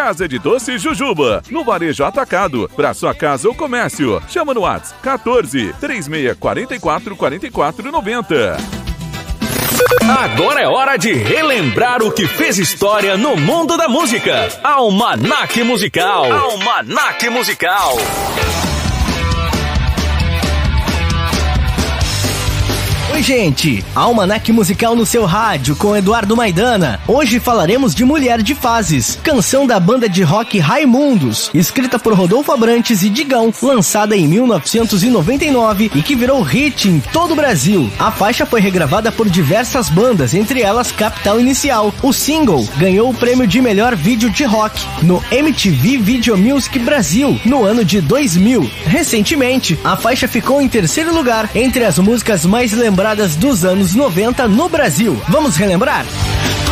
Casa de Doce Jujuba, no Varejo Atacado, para sua casa ou comércio. Chama no WhatsApp 14 3644 4490. Agora é hora de relembrar o que fez história no mundo da música. Almanaque Musical. Almanaque Musical. Oi, gente! Almanaque Musical no seu rádio, com Eduardo Maidana. Hoje falaremos de Mulher de Fases, canção da banda de rock Raimundos, escrita por Rodolfo Abrantes e Digão, lançada em 1999 e que virou hit em todo o Brasil. A faixa foi regravada por diversas bandas, entre elas Capital Inicial. O single ganhou o prêmio de melhor vídeo de rock no MTV Video Music Brasil, no ano de 2000. Recentemente, a faixa ficou em terceiro lugar entre as músicas mais lembradas dos anos 90 no Brasil. Vamos relembrar?